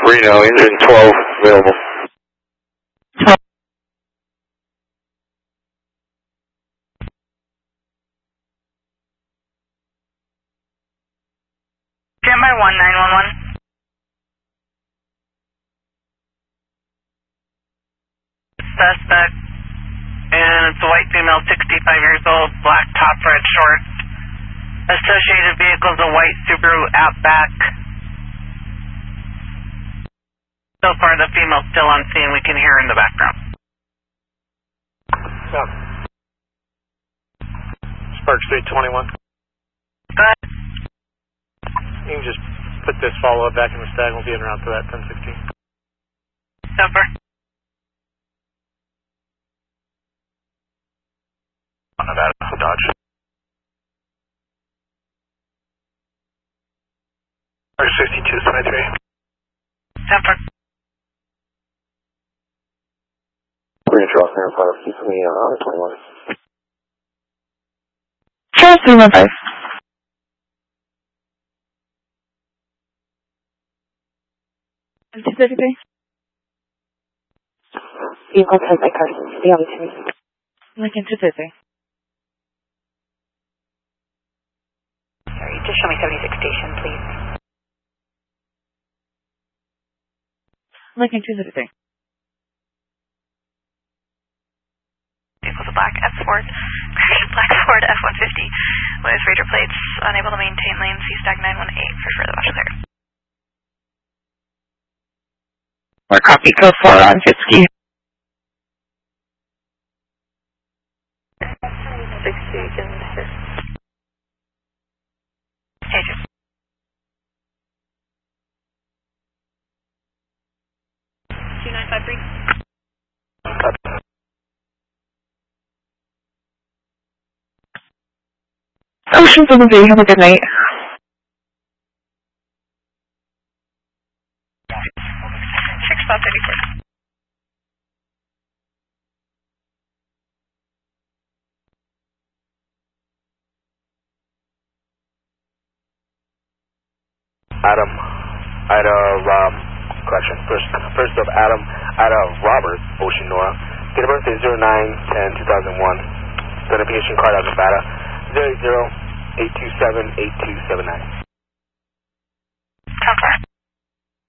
Reno, engine 12 available. Standby 1911. Suspect, and it's a white female, 65 years old, black top, red shorts. Associated vehicles, a white Subaru Outback. So far, the female's still on scene. We can hear her in the background. Yeah. Spark Street 21. Go ahead. You can just put this follow-up back in the stag. We'll be en route to that 1016. So far. On Nevada, Dodge. Spark 6273. So far. We're going to draw clear fire. Keep me on 21. Charles 315. Vehicle turned by Carson. Be on the 2. Lincoln 250. Sorry, just show me 76 station, please. Lincoln 250. Vehicle's a black F-Ford, black Ford F-150 with Raider plates, unable to maintain lane, C Stag 918 for further watch clear. Or copy code 4 on jet ski. 60 and 2953. Ocean 7B, have a good night. Spot 34. Adam, correction. First of Adam, Robert, Ocean Nora. Date of birth is 09/10/2001. Identification card out of Nevada, 00-827-8279. Confirm.